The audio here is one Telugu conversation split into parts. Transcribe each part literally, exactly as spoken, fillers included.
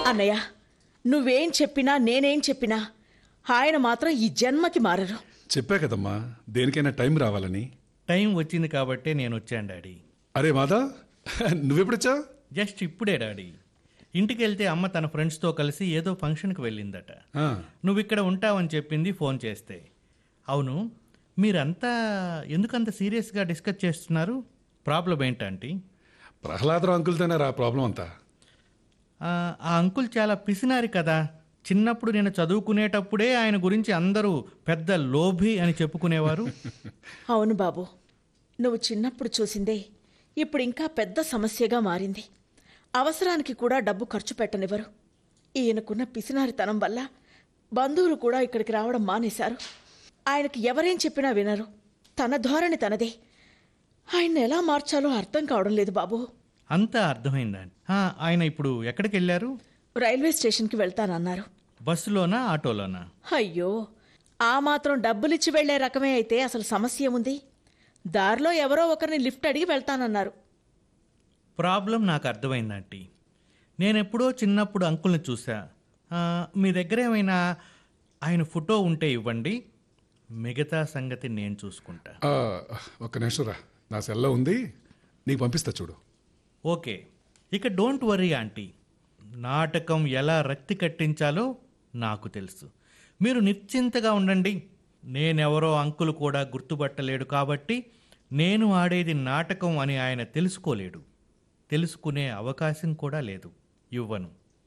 అన్నయ్య, నువ్వేం చెప్పినా నేనేం చెప్పినా ఆయన మాత్రం ఈ జన్మకి మారరు. చెప్పా కదమ్మా, దేనికైనా టైం రావాలని. టైం వచ్చింది కాబట్టే నేను వచ్చాను డాడీ. అరే మాధవ్, నువ్వెప్పుడొచ్చావు? జస్ట్ ఇప్పుడే డాడీ. ఇంటికి వెళ్తే అమ్మ తన ఫ్రెండ్స్తో కలిసి ఏదో ఫంక్షన్కి వెళ్ళిందట. ఆ, నువ్వు ఇక్కడ ఉంటావని చెప్పింది ఫోన్ చేస్తే. అవును, మీరంతా ఎందుకంత సీరియస్గా డిస్కస్ చేస్తున్నారు? ప్రాబ్లం ఏంటంటీ? ప్రహ్లాదరావు అంకుల్తోనే రా ప్రాబ్లం అంతా. ఆ ఆ అంకుల్ చాలా పిసినారి కదా. చిన్నప్పుడు నేను చదువుకునేటప్పుడే ఆయన గురించి అందరూ పెద్ద లోభి అని చెప్పుకునేవారు. అవును బాబు, నువ్వు చిన్నప్పుడు చూసిందే ఇప్పుడు ఇంకా పెద్ద సమస్యగా మారింది. అవసరానికి కూడా డబ్బు ఖర్చు పెట్టనివ్వరు. ఈయనకున్న పిసినారితనం వల్ల బంధువులు కూడా ఇక్కడికి రావడం మానేశారు. ఆయనకి ఎవరేం చెప్పినా వినరు. తన ధోరణి తనదే. ఆయన్ని ఎలా మార్చాలో అర్థం కావడం లేదు బాబు. అంతా అర్థమైందండి. ఆ, ఆయన ఇప్పుడు ఎక్కడికి వెళ్ళారు? రైల్వే స్టేషన్కి వెళ్తానన్నారు. బస్సులోనా, ఆటోలోనా? అయ్యో, ఆ మాత్రం డబ్బులిచ్చి వెళ్లే రకమే అయితే అసలు సమస్య ఏముంది? దారిలో ఎవరో ఒకరిని లిఫ్ట్ అడిగి వెళ్తానన్నారు. ప్రాబ్లం నాకు అర్థమైందంటీ. నేనెప్పుడో చిన్నప్పుడు అంకుల్ని చూసా. ఆ, మీ దగ్గర ఏమైనా ఆయన ఫోటో ఉంటే ఇవ్వండి, మిగతా సంగతి నేను చూసుకుంటా. ఆ, ఒక్క నిమిషం రా, నా సెల్లో ఉంది, నీకు పంపిస్తా చూడు. ఓకే, ఇక డోంట్ వరీ ఆంటీ. నాటకం ఎలా రక్తి కట్టించాలో నాకు తెలుసు. మీరు నిశ్చింతగా ఉండండి. నేనెవరో అంకుల్ కూడా గుర్తుపట్టలేడు కాబట్టి నేను ఆడేది నాటకం అని ఆయన తెలుసుకోలేడు. తెలుసుకునే అవకాశం కూడా లేదు. ఇవ్వను.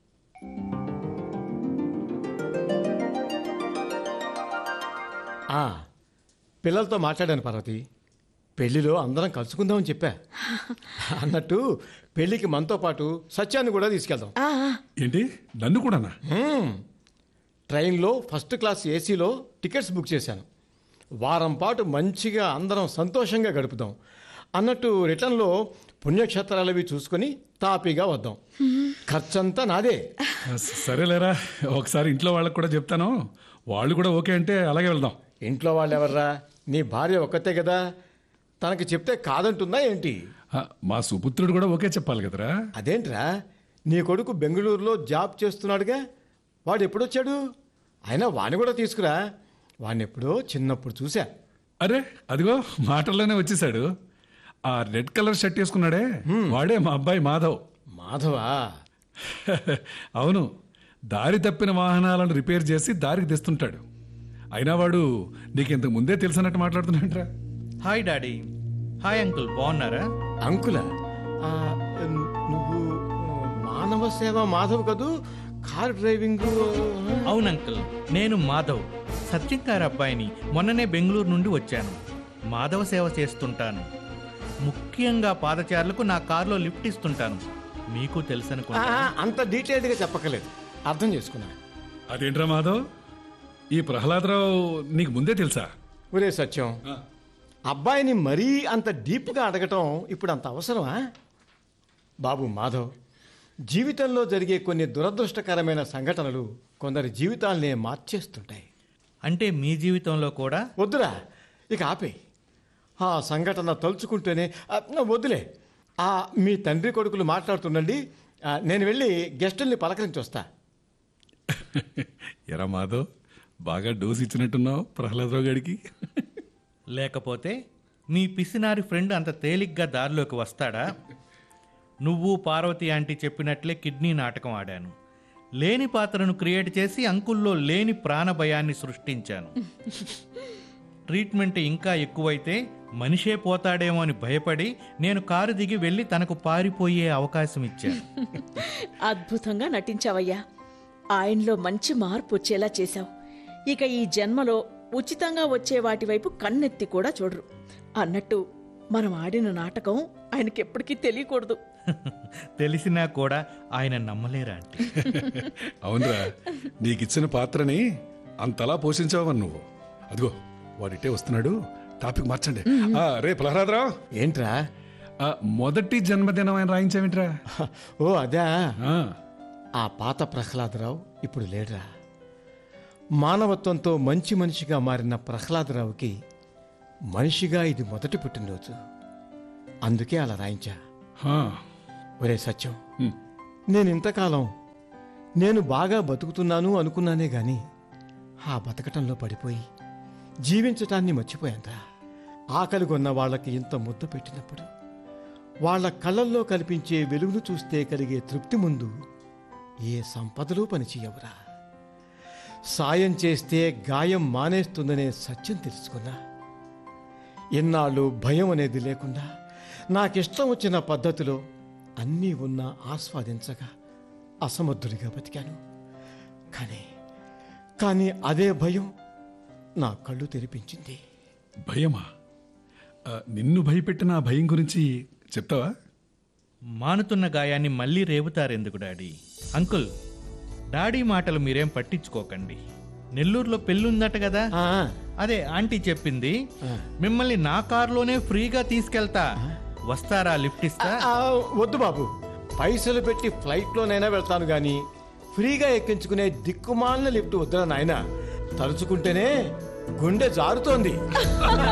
ఆ, పిల్లలతో మాట్లాడాను పార్వతి. పెళ్లిలో అందరం కలుసుకుందామని చెప్పా. అన్నట్టు పెళ్లికి మనతో పాటు సత్యాన్ని కూడా తీసుకెళ్దాం. ఆ, ఆ, ఏంటి, నన్ను కూడానా? హ్మ్. ట్రైన్లో ఫస్ట్ క్లాస్ ఏసీలో టికెట్స్ బుక్ చేశాను. వారం పాటు మంచిగా అందరం సంతోషంగా గడుపుదాం. అన్నట్టు రిటర్న్లో పుణ్యక్షేత్రాలు అవి చూసుకొని తాపీగా వద్దాం. ఖర్చంతా నాదే. సరేలేరా, ఒకసారి ఇంట్లో వాళ్ళకి కూడా చెప్తాను. వాళ్ళు కూడా ఓకే అంటే అలాగే వెళ్దాం. ఇంట్లో వాళ్ళు ఎవర్రా? నీ భార్య ఒక్కతే కదా, తనకి చెప్తే కాదంటుందా ఏంటి? ఆ, మా సుపుత్రుడు కూడా ఓకే చెప్పాలి కదరా. అదేంట్రా, నీ కొడుకు బెంగళూరులో జాబ్ చేస్తున్నాడుగా, వాడు ఎప్పుడొచ్చాడు? అయినా వాణ్ణి కూడా తీసుకురా. వాడిని ఎప్పుడో చిన్నప్పుడు చూసా. అరే అదిగో మాటల్లోనే వచ్చేసాడు. ఆ రెడ్ కలర్ షర్ట్ వేసుకున్నాడే, వాడే మా అబ్బాయి మాధవ్. మాధవా? అవును, దారి తప్పిన వాహనాలను రిపేర్ చేసి దారికి తెస్తుంటాడు. అయినా వాడు నీకు ఇంతకు ముందే తెలిసినట్టు మాట్లాడుతున్నాడ్రా. Hi daddy. హాయ్ అంకుల్, బాగున్నారా? అంకుల, ఆ, నువ్వు మానవ సేవ మాధవ్ కదూ? Car driving. అవును అంకుల్, నేను మాధవ్, సత్యం గారి అబ్బాయిని. మొన్ననే బెంగళూరు నుండి వచ్చాను. మాధవ సేవ చేస్తుంటాను. ముఖ్యంగా పాదచారులకు నా కారులో లిఫ్ట్ ఇస్తుంటాను. మీకు తెలుసు ఆ, అనుకుంటా. అంత డీటెయిల్డ్గా చెప్పకలేదు, అర్థం చేసుకున్నా. అదేంట్రా మాధవ్, ఈ ప్రహ్లాదరావు నీకు ముందే తెలుసా? ఒరే సత్యం, అబ్బాయిని మరీ అంత డీప్గా అడగటం ఇప్పుడు అంత అవసరమా? బాబు మాధవ్, జీవితంలో జరిగే కొన్ని దురదృష్టకరమైన సంఘటనలు కొందరి జీవితాలనే మార్చేస్తుంటాయి. అంటే మీ జీవితంలో కూడా? వద్దురా, ఇక ఆపే. ఆ సంఘటన తలుచుకుంటేనే ఆ, వద్దులే. ఆ, మీ తండ్రి కొడుకులు మాట్లాడుతుండండి. ఆ, నేను వెళ్ళి గెస్టుల్ని పలకరించి వస్తా. ఎరా మాధవ్, బాగా డోస్ ఇచ్చినట్టున్నావు ప్రహ్లాదరావు గారికి. లేకపోతే మీ పిసినారి ఫ్రెండ్ అంత తేలిగ్గా దారిలోకి వస్తాడా? నువ్వు పార్వతి ఆంటీ చెప్పినట్లే కిడ్నీ నాటకం ఆడాను. లేని పాత్రను క్రియేట్ చేసి అంకుల్లో లేని ప్రాణభయాన్ని సృష్టించాను. ట్రీట్మెంట్ ఇంకా ఎక్కువైతే మనిషే పోతాడేమో అని భయపడి నేను కారు దిగి వెళ్ళి తనకు పారిపోయే అవకాశం ఇచ్చాను. అద్భుతంగా నటించావయ్యా. ఆయనలో మంచి మార్పు వచ్చేలా చేశావు. ఇక ఈ జన్మలో ఉచితంగా వచ్చే వాటి వైపు కన్నెత్తి కూడా చూడరు. అన్నట్టు మనం ఆడిన నాటకం ఆయనకెప్పటికీ తెలియకూడదు. తెలిసినా కూడా ఆయన నమ్మలేరా అంటే? అవునరా, నీకిచ్చిన పాత్రని అంతలా పోషించావని నువ్వు. అదిగో వాడిటే వస్తున్నాడు, టాపిక్ మార్చండి. ఆ, రే ప్రహ్లాదరావు, ఏంట్రా? ఆ, మొదటి జన్మదినం ఆయన రాయించావేంట్రా? ఓ అదా. ఆ, ఆ పాత ప్రహ్లాదరావు ఇప్పుడు లేడురా. మానవత్వంతో మంచి మనిషిగా మారిన ప్రహ్లాదరావుకి మనిషిగా ఇది మొదటి పుట్టినరోజు. అందుకే అలా రాయించా. ఆ, ఒరే సత్యం, ఉమ్, నేను ఇంతకాలం నేను బాగా బతుకుతున్నాను అనుకున్నానే గాని ఆ బతకటంలో పడిపోయి జీవించటాన్ని మర్చిపోయాందా. ఆకలి కొన్న వాళ్ళకి ఇంత ముద్ద పెట్టినప్పుడు వాళ్ళ కళ్ళల్లో కనిపించే వెలుగును చూస్తే కలిగే తృప్తి ముందు ఏ సంపదలు పనిచేయవురా. సాయం చేస్తే గాయం మానేస్తుందనే సత్యం తెలుసుకున్నా. ఎన్నాళ్ళు భయం అనేది లేకుండా నాకిష్టం వచ్చిన పద్ధతిలో అన్నీ ఉన్నా ఆస్వాదించగా అసమర్థుడిగా బతికాను. కానీ కానీ అదే భయం నా కళ్ళు తెరిపించింది. భయమా? ఆ, నిన్ను భయపెట్టిన ఆ భయం గురించి చెప్తావా? మానుతున్న గాయాన్ని మళ్ళీ రేపుతారెందుకు డాడీ? అంకుల్, డాడీ మాటలు మీరేం పట్టించుకోకండి. నెల్లూరులో పెళ్ళుందట కదా, ఆ, అదే ఆంటీ చెప్పింది. ఆ. మిమ్మల్ని నా కారులోనే ఫ్రీగా తీసుకెళ్తా. వస్తారా? లిఫ్ట్ ఇస్తా. ఆ, వద్దు బాబు, పైసలు పెట్టి ఫ్లైట్లోనైనా వెళ్తాను కానీ ఫ్రీగా ఎక్కించుకునే దిక్కుమాలిన లిఫ్ట్ వద్దురా నాయన. తలుచుకుంటేనే గుండె జారుతోంది.